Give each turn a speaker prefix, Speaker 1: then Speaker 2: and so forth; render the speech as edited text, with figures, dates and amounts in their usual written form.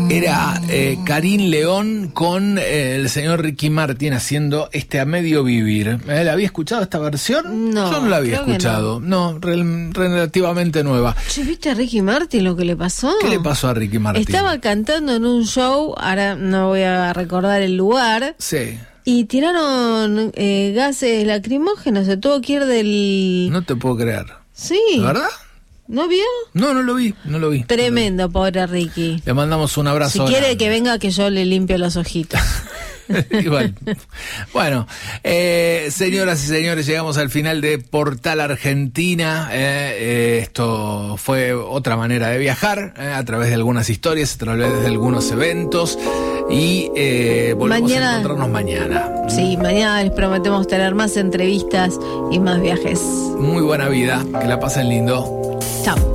Speaker 1: Era Karin León con el señor Ricky Martin haciendo A Medio Vivir. ¿La había escuchado esta versión?
Speaker 2: No,
Speaker 1: yo no la había escuchado. No, relativamente nueva.
Speaker 2: ¿Che, viste a Ricky Martin lo que le pasó?
Speaker 1: ¿Qué le pasó a Ricky Martin?
Speaker 2: Estaba cantando en un show, ahora no voy a recordar el lugar.
Speaker 1: Sí.
Speaker 2: Y tiraron gases lacrimógenos, se tuvo que ir del...
Speaker 1: No te puedo creer.
Speaker 2: Sí.
Speaker 1: ¿Verdad?
Speaker 2: ¿No vio?
Speaker 1: No lo vi.
Speaker 2: Tremendo, pobre Ricky.
Speaker 1: Le mandamos un abrazo.
Speaker 2: Si quiere que venga, que yo le limpio los ojitos.
Speaker 1: Igual. Bueno, señoras y señores, llegamos al final de Portal Argentina. Esto fue otra manera de viajar, a través de algunas historias, a través de algunos eventos. Y volvemos a encontrarnos mañana.
Speaker 2: Sí, mañana les prometemos tener más entrevistas y más viajes.
Speaker 1: Muy buena vida, que la pasen lindo.
Speaker 2: Chao.